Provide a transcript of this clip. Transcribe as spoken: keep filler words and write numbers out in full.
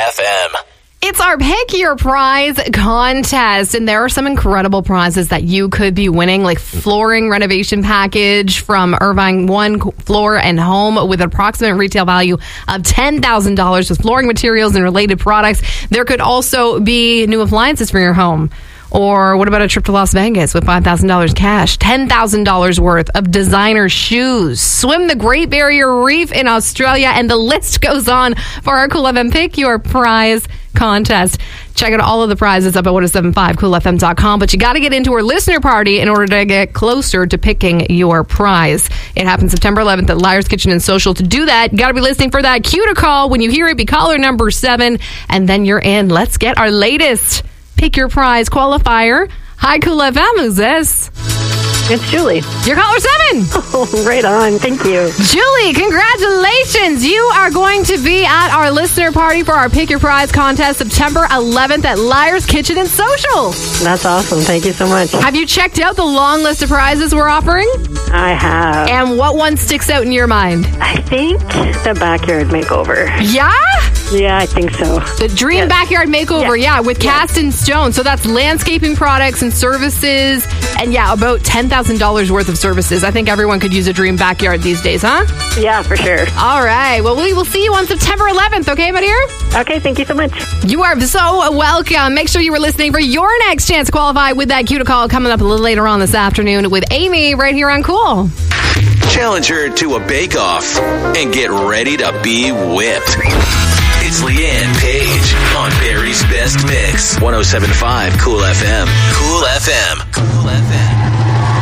F M. It's our Pick Your Prize contest, and there are some incredible prizes that you could be winning, like flooring renovation package from Irvine One Floor and Home with an approximate retail value of ten thousand dollars with flooring materials and related products. There could also be new appliances for your home. Or what about a trip to Las Vegas with five thousand dollars cash, ten thousand dollars worth of designer shoes, swim the Great Barrier Reef in Australia, and the list goes on for our Cool F M Pick Your Prize contest. Check out all of the prizes up at one oh seven five cool f m dot com, but you got to get into our listener party in order to get closer to picking your prize. It happens September eleventh at Liar's Kitchen and Social. To do that, you got to be listening for that cue to call. When you hear it, be caller number seven, and then you're in. Let's get our latest Pick Your Prize qualifier. Hi, Cool F M. Who's this? It's Julie. You're caller seven. Oh, right on. Thank you. Julie, congratulations. You are going to be at our listener party for our Pick Your Prize contest September eleventh at Liar's Kitchen and Social. That's awesome. Thank you so much. Have you checked out the long list of prizes we're offering? I have. And what one sticks out in your mind? I think the backyard makeover. Yeah? Yeah, I think so. The Dream Yes. Backyard Makeover, Yes. yeah, with Cast in Stone. So that's landscaping products and services, and yeah, about ten thousand dollars worth of services. I think everyone could use a dream backyard these days, huh? Yeah, for sure. All right. Well, we will see you on September eleventh, okay, my dear? Okay, thank you so much. You are so welcome. Make sure you were listening for your next chance to qualify with that cue to call coming up a little later on this afternoon with Amy right here on Cool. Challenge her to a bake-off and get ready to be whipped. It's Leanne Page on Barry's Best Mix. one oh seven point five Cool F M. Cool F M. Cool F M.